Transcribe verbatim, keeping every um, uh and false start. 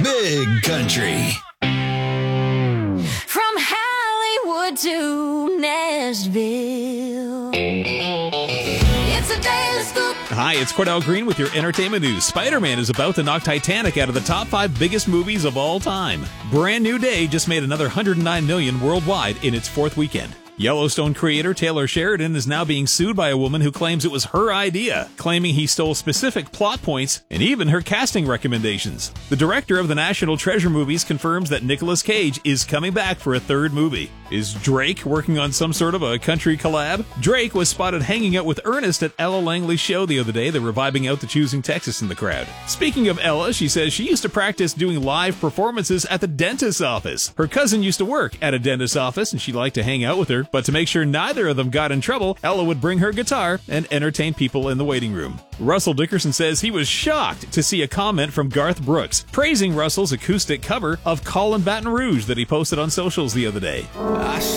Big Country. From Hollywood to Nashville, it's a daily scoop. Hi, it's Cordell Green with your entertainment news. Spider-Man is about to knock Titanic out of the top five biggest movies of all time. Brand New Day just made another one hundred nine million dollars worldwide in its fourth weekend. Yellowstone creator Taylor Sheridan is now being sued by a woman who claims it was her idea, claiming he stole specific plot points and even her casting recommendations. The director of the National Treasure movies confirms that Nicolas Cage is coming back for a third movie. Is Drake working on some sort of a country collab? Drake was spotted hanging out with Ernest at Ella Langley's show the other day. They were vibing out to Choosing Texas in the crowd. Speaking of Ella, she says she used to practice doing live performances at the dentist's office. Her cousin used to work at a dentist's office and she liked to hang out with her. But to make sure neither of them got in trouble, Ella would bring her guitar and entertain people in the waiting room. Russell Dickerson says he was shocked to see a comment from Garth Brooks praising Russell's acoustic cover of Call in Baton Rouge that he posted on socials the other day. I